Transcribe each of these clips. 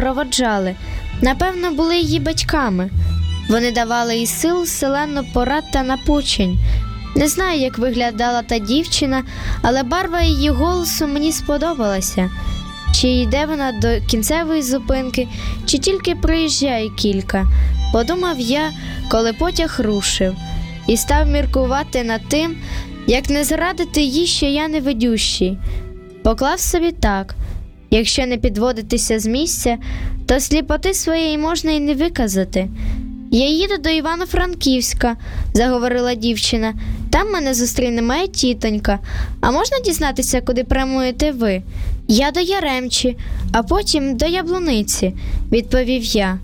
супроводжали, напевно, були її батьками. Вони давали їй сил, селену порад та напучень. Не знаю, як виглядала та дівчина, але барва її голосу мені сподобалася. Чи йде вона до кінцевої зупинки, чи тільки проїжджає кілька, подумав я, коли потяг рушив, і став міркувати над тим, як не зрадити їй, що я невидющий. Поклав собі так: якщо не підводитися з місця, то сліпоти своєї можна й не виказати. «Я їду до Івано-Франківська», – заговорила дівчина. «Там мене зустріне моя тітонька. А можна дізнатися, куди прямуєте ви?» «Я до Яремчі, а потім до Яблуниці», – відповів я.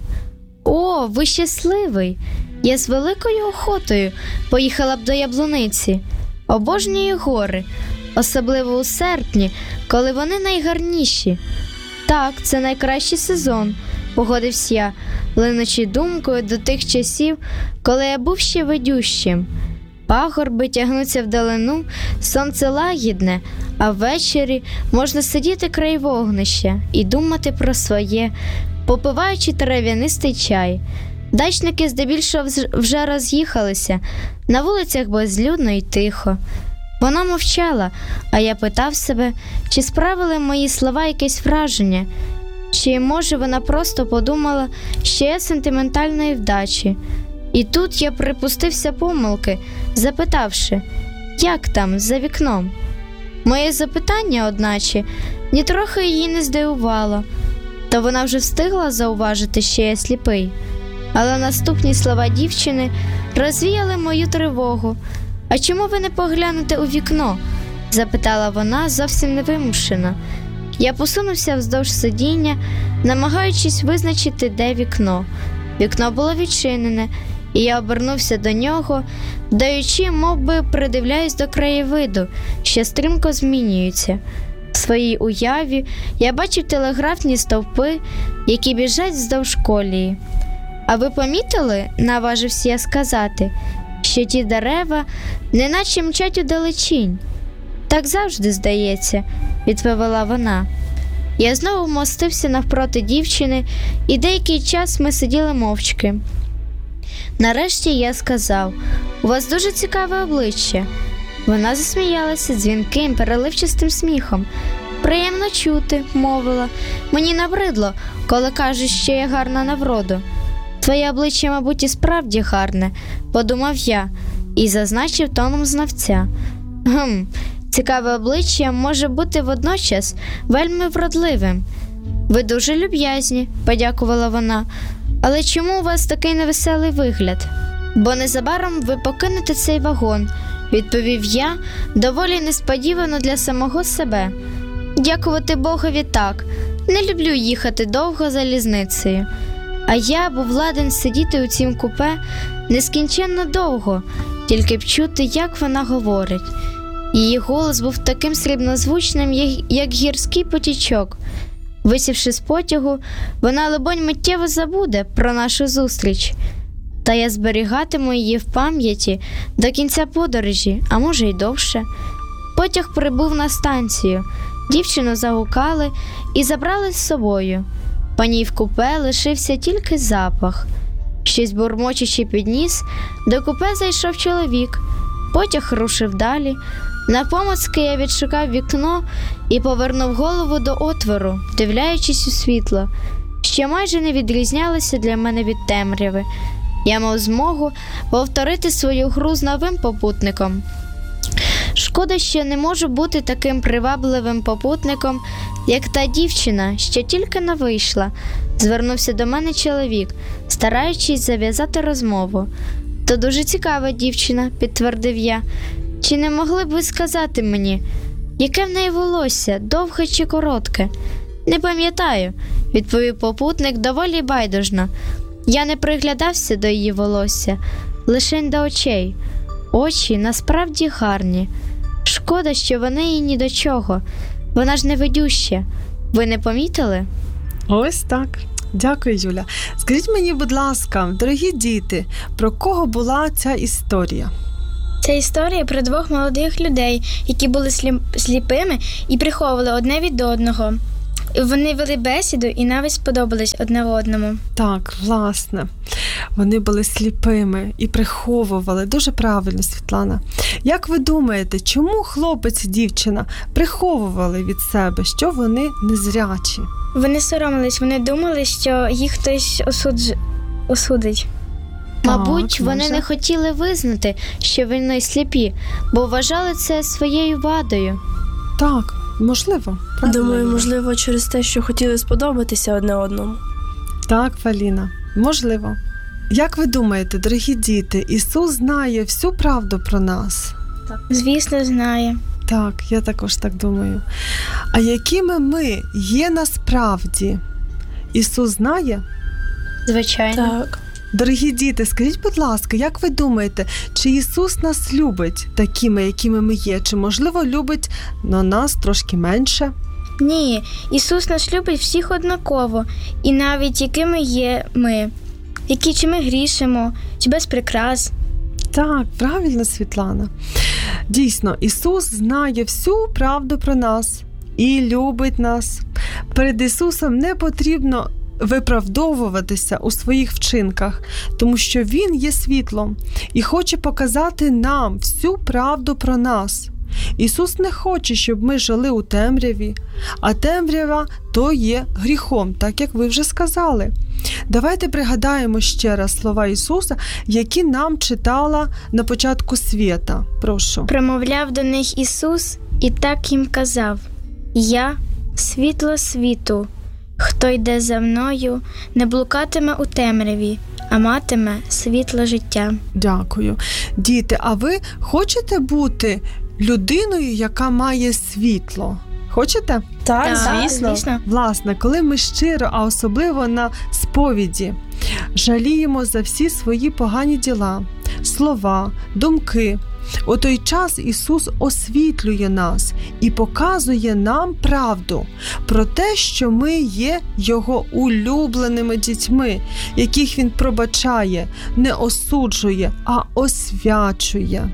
«О, ви щасливий! Я з великою охотою поїхала б до Яблуниці. Обожнюю гори, особливо у серпні, коли вони найгарніші». «Так, це найкращий сезон», – погодився я, линучи думкою до тих часів, коли я був ще ведющим. Пагорби тягнуться вдалину, сонце лагідне, а ввечері можна сидіти край вогнища і думати про своє, попиваючи трав'янистий чай. Дачники здебільшого вже роз'їхалися, на вулицях безлюдно і тихо. Вона мовчала, а я питав себе, чи справили мої слова якесь враження, чи, може, вона просто подумала, що я сентиментальної вдачі. І тут я припустився помилки, запитавши, як там, за вікном. Моє запитання, одначе, нітрохи її не здивувало, то вона вже встигла зауважити, що я сліпий. Але наступні слова дівчини розвіяли мою тривогу. «А чому ви не поглянете у вікно?» – запитала вона зовсім невимушено. Я посунувся вздовж сидіння, намагаючись визначити, де вікно. Вікно було відчинене, і я обернувся до нього, даючи, мов би, придивляюсь до краєвиду, що стрімко змінюється. В своїй уяві я бачив телеграфні стовпи, які біжать вздовж колії. «А ви помітили, – наважився я сказати, – що ті дерева неначе мчать удалечінь?» «Так завжди здається», – відповіла вона. Я знову вмостився навпроти дівчини, і деякий час ми сиділи мовчки. Нарешті я сказав: «У вас дуже цікаве обличчя». Вона засміялася дзвінким, переливчастим сміхом. «Приємно чути», – мовила. «Мені набридло, коли кажуть, що я гарна на вроду». «Твоє обличчя, мабуть, і справді гарне», – подумав я і зазначив тоном знавця. Цікаве обличчя може бути водночас вельми вродливим». «Ви дуже люб'язні», – подякувала вона. «Але чому у вас такий невеселий вигляд?» «Бо незабаром ви покинете цей вагон», – відповів я, доволі несподівано для самого себе. «Дякувати Богові, так. Не люблю їхати довго залізницею». А я був ладен сидіти у цім купе нескінченно довго, тільки б чути, як вона говорить. Її голос був таким срібнозвучним, як гірський потічок. Висівши з потягу, вона, либонь, миттєво забуде про нашу зустріч. Та я зберігатиму її в пам'яті до кінця подорожі, а може й довше. Потяг прибув на станцію, дівчину загукали і забрали з собою. По ній в купе лишився тільки запах. Щось бурмочучи під ніс, до купе зайшов чоловік. Потяг рушив далі. Навпомацки я відшукав вікно і повернув голову до отвору, вдивляючись у світло, що майже не відрізнялося для мене від темряви. Я мав змогу повторити свою гру з новим попутником. Шкода, що не можу бути таким привабливим попутником, як та дівчина, що тільки не вийшла. Звернувся до мене чоловік, стараючись зав'язати розмову. «То дуже цікава дівчина», – підтвердив я. «Чи не могли б ви сказати мені, яке в неї волосся, довге чи коротке?» «Не пам'ятаю», – відповів попутник доволі байдужно. Я не приглядався до її волосся, лишень до очей. Очі насправді гарні. Шкода, що вони їй ні до чого. Вона ж невидюща. Ви не помітили?» Ось так. Дякую, Юля. Скажіть мені, будь ласка, дорогі діти, про кого була ця історія? Це історія про двох молодих людей, які були сліпими і приховували одне від одного. Вони вели бесіду і навіть сподобались одне одному. Так, власне, вони були сліпими і приховували. Дуже правильно, Світлана. Як ви думаєте, чому хлопець і дівчина приховували від себе, що вони незрячі? Вони соромились, вони думали, що їх хтось осудить. Мабуть, Так, вони може. не хотіли визнати, що вони сліпі, бо вважали це своєю вадою. Так, можливо. правильно. Думаю, можливо, через те, що хотіли сподобатися одне одному. Так, Фаліна, можливо. Як ви думаєте, дорогі діти, Ісус знає всю правду про нас? Звісно, знає. Так, я також так думаю. А якими ми є насправді? Ісус знає? Звичайно. Так. Дорогі діти, скажіть, будь ласка, як ви думаєте, чи Ісус нас любить такими, якими ми є? Чи, можливо, любить нас трошки менше? Ні, Ісус нас любить всіх однаково, і навіть якими є ми. Чи ми грішимо, чи без прикрас. Так, правильно, Світлана. Дійсно, Ісус знає всю правду про нас і любить нас. Перед Ісусом не потрібно виправдовуватися у своїх вчинках, тому що Він є світлом і хоче показати нам всю правду про нас. Ісус не хоче, щоб ми жили у темряві, а темрява то є гріхом, так як ви вже сказали. Давайте пригадаємо ще раз слова Ісуса, які нам читала на початку світа. Прошу. Промовляв до них Ісус і так їм казав: «Я – світло світу. Хто йде за мною, не блукатиме у темряві, а матиме світло життя». Дякую. Діти, а ви хочете бути людиною, яка має світло? Хочете? Так, звісно. Власне, коли ми щиро, а особливо на сповіді, жаліємо за всі свої погані діла, слова, думки, у той час Ісус освітлює нас і показує нам правду про те, що ми є Його улюбленими дітьми, яких Він пробачає, не осуджує, а освячує.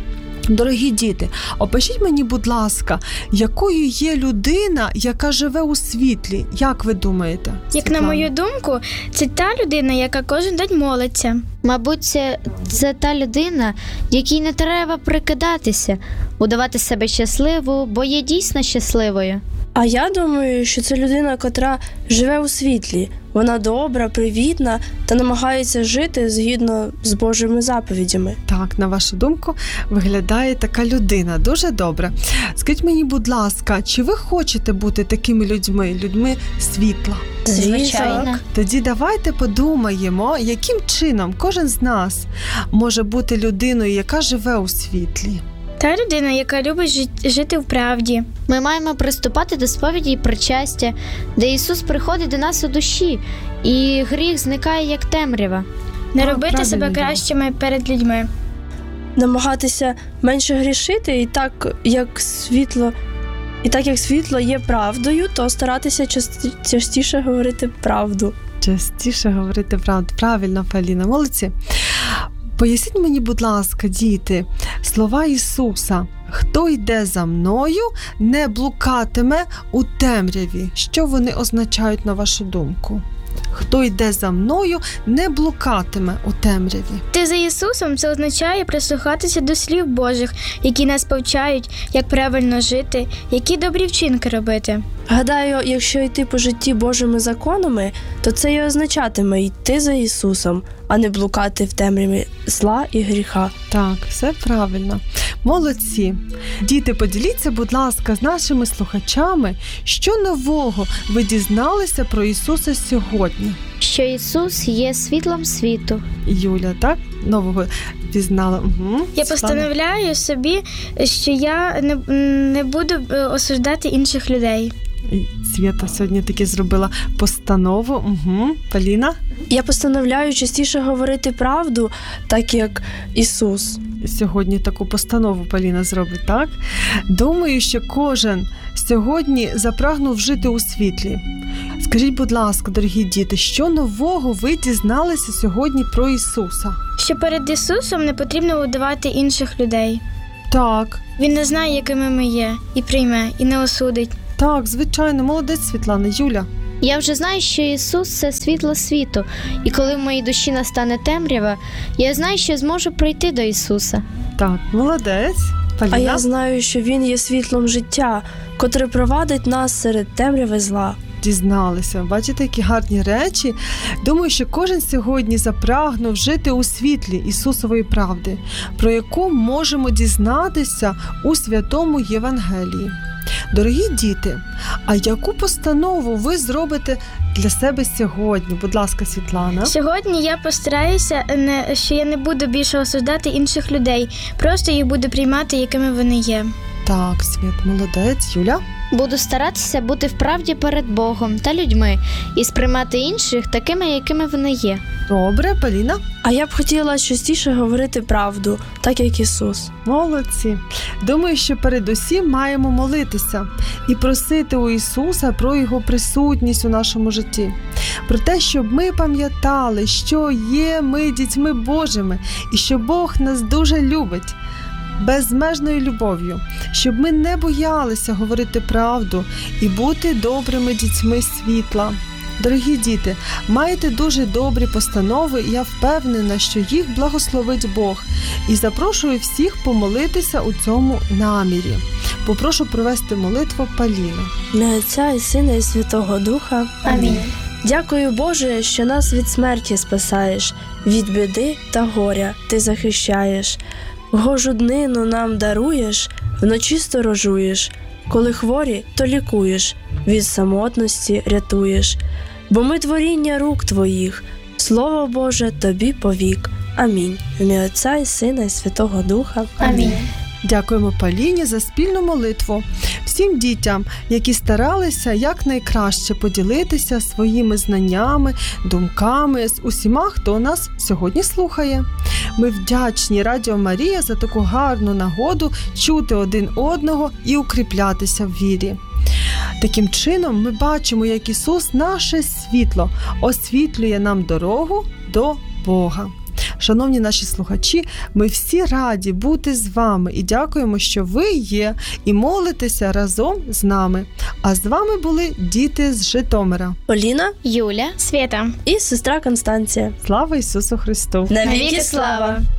Дорогі діти, опишіть мені, будь ласка, якою є людина, яка живе у світлі? Як ви думаєте? Як на Світлана? мою думку, це та людина, яка кожен день молиться. Мабуть, це та людина, якій не треба прикидатися, удавати себе щасливу, бо є дійсно щасливою. А я думаю, що це людина, котра живе у світлі. Вона добра, привітна та намагається жити згідно з Божими заповідями. Так, на вашу думку, виглядає така людина. Дуже добре. Скажіть мені, будь ласка, чи ви хочете бути такими людьми світла? Звичайно. Тоді давайте подумаємо, яким чином кожен з нас може бути людиною, яка живе у світлі. Та людина, яка любить жити в правді. Ми маємо приступати до сповіді і причастя, де Ісус приходить до нас у душі, і гріх зникає як темрява. Не Так, робити себе правильно, кращими перед людьми. Намагатися менше грішити, і так як світло є правдою, то старатися частіше говорити правду. Частіше говорити правду. Правильно, Поліна, молодці. Поясніть мені, будь ласка, діти, слова Ісуса: «Хто йде за мною, не блукатиме у темряві». Що вони означають, на вашу думку? Хто йде за мною, не блукатиме у темряві. Ти за Ісусом – це означає прислухатися до слів Божих, які нас повчають, як правильно жити, які добрі вчинки робити. Гадаю, якщо йти по житті Божими законами, то це і означатиме йти за Ісусом, а не блукати в темряві зла і гріха. Так, все правильно. Молодці. Діти, поділіться, будь ласка, з нашими слухачами, що нового ви дізналися про Ісуса сьогодні. Що Ісус є світлом світу. Юля, так? Нового пізнала. Угу. Я постановляю собі, що я не буду осуждати інших людей. Свята сьогодні таки зробила постанову. Угу. Поліна? Я постановляю частіше говорити правду, так як Ісус. Сьогодні таку постанову Поліна зробить, так? Думаю, що кожен сьогодні запрагнув жити у світлі. Скажіть, будь ласка, дорогі діти, що нового ви дізналися сьогодні про Ісуса? Що перед Ісусом не потрібно удавати інших людей. Так, Він не знає, якими ми є, і прийме, і не осудить. Так, звичайно, молодець, Світлана. Юля? Я вже знаю, що Ісус – це світло світу, і коли в моїй душі настане темрява, я знаю, що зможу прийти до Ісуса. Так, молодець. Поліна? А я знаю, що Він є світлом життя, котре провадить нас серед темряви зла. Дізналися. Бачите, які гарні речі. Думаю, що кожен сьогодні запрагнув жити у світлі Ісусової правди, про яку можемо дізнатися у Святому Євангелії. Дорогі діти, а яку постанову ви зробите для себе сьогодні? Будь ласка, Світлана. Сьогодні я постараюся, що я не буду більше осуждати інших людей, просто їх буду приймати, якими вони є. Так, Світ, молодець. Юля? Буду старатися бути в правді перед Богом та людьми і сприймати інших такими, якими вони є. Добре, Поліна? А я б хотіла частіше говорити правду, так як Ісус. Молодці. Думаю, що передусім маємо молитися і просити у Ісуса про Його присутність у нашому житті. Про те, щоб ми пам'ятали, що є ми дітьми Божими і що Бог нас дуже любить. Безмежною любов'ю, щоб ми не боялися говорити правду і бути добрими дітьми світла. Дорогі діти, маєте дуже добрі постанови, і я впевнена, що їх благословить Бог. І запрошую всіх помолитися у цьому намірі. Попрошу провести молитву Поліну. Ім'я Отця і Сина і Святого Духа. Амінь. Дякую, Боже, що нас від смерті спасаєш, від біди та горя Ти захищаєш. Гожу днину нам даруєш, вночі сторожуєш, коли хворі, то лікуєш, від самотності рятуєш. Бо ми творіння рук Твоїх, Слово Боже Тобі повік. Амінь. В ім'я Отця і Сина і Святого Духа. Амінь. Дякуємо Поліні за спільну молитву. Всім дітям, які старалися якнайкраще поділитися своїми знаннями, думками з усіма, хто нас сьогодні слухає. Ми вдячні Радіо Марія за таку гарну нагоду чути один одного і укріплятися в вірі. Таким чином ми бачимо, як Ісус, наше світло, освітлює нам дорогу до Бога. Шановні наші слухачі, ми всі раді бути з вами і дякуємо, що ви є і молитеся разом з нами. А з вами були діти з Житомира. Поліна Юля. Свята. і сестра Констанція. Слава Ісусу Христу! Навіки слава!